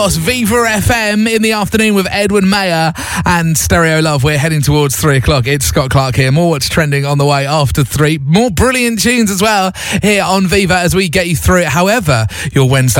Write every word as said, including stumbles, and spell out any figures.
Viva F M in the afternoon with Edwin Mayer and Stereo Love. We're heading towards three o'clock. It's Scott Clark here. More what's trending on the way after three. More brilliant tunes as well here on Viva as we get you through it. However, your Wednesday